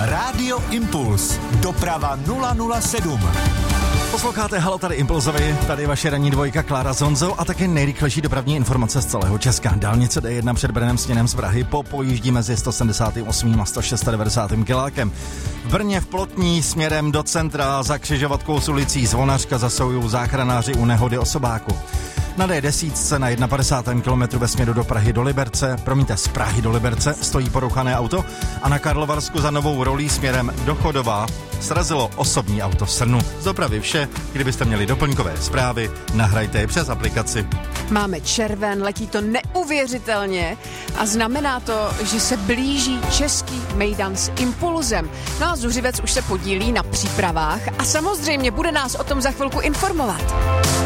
Rádio Impuls. Doprava 007. Posloucháte Halo, tady Impulzovi, tady vaše ranní dvojka Klára s Honzou a taky nejrychlejší dopravní informace z celého Česka. Dálnice D1 před Brnem směrem z Prahy pojíždí mezi 178 a 196 kilákem. V Brně v Plotní směrem do centra za křižovatkou s ulicí Zvonařka zasahují záchranáři u nehody osobáku. Na D10 na 51. kilometru ve směru do Prahy do Liberce, z Prahy do Liberce stojí porouchané auto a na Karlovarsku za Novou Rolí směrem do Chodova srazilo osobní auto Srnu. Z dopravy vše, kdybyste měli doplňkové zprávy, nahrajte je přes aplikaci. Máme červen, letí to neuvěřitelně a znamená to, že se blíží český mejdan s Impulzem. No a Zuřivec už se podílí na přípravách a samozřejmě bude nás o tom za chvilku informovat.